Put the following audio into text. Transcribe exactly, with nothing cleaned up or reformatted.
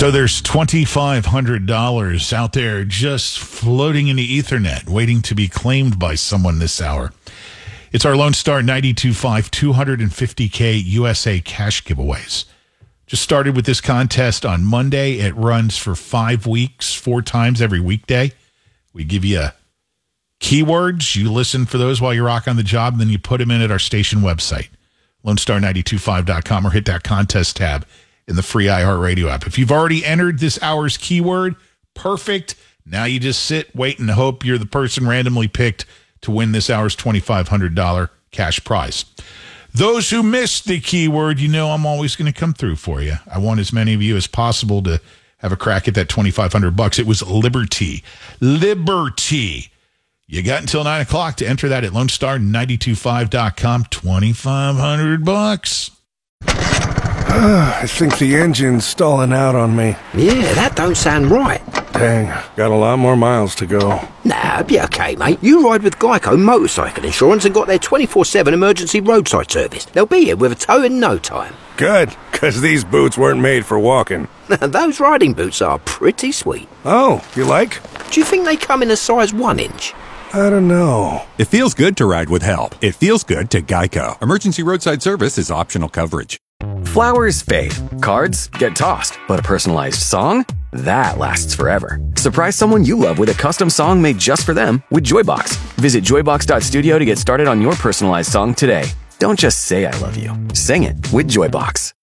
So there's twenty-five hundred dollars out there just floating in the Ethernet, waiting to be claimed by someone this hour. It's our Lone Star ninety-two point five two hundred fifty K U S A cash giveaways. Just started with this contest on Monday. It runs for five weeks, four times every weekday. We give you keywords. You listen for those while you rock on the job, and then you put them in at our station website, lone star nine two five dot com, or hit that contest tab in the free iHeartRadio app. If you've already entered this hour's keyword, perfect. Now you just sit, wait, and hope you're the person randomly picked to win this hour's twenty-five hundred dollars cash prize. Those who missed the keyword, you know I'm always going to come through for you. I want as many of you as possible to have a crack at that twenty-five hundred bucks. It was Liberty. Liberty. You got until nine o'clock to enter that at lone star nine two five dot com. twenty-five hundred bucks. I think the engine's stalling out on me. Yeah, that don't sound right. Dang, got a lot more miles to go. Nah, be okay, mate. You ride with Geico Motorcycle Insurance and got their twenty-four seven emergency roadside service. They'll be here with a tow in no time. Good, because these boots weren't made for walking. Those riding boots are pretty sweet. Oh, you like? Do you think they come in a size one inch? I don't know. It feels good to ride with help. It feels good to Geico. Emergency roadside service is optional coverage. Flowers fade, cards get tossed, but a personalized song? That lasts forever. Surprise someone you love with a custom song made just for them with Joybox. Visit joybox dot studio to get started on your personalized song today. Don't just say I love you. Sing it with Joybox.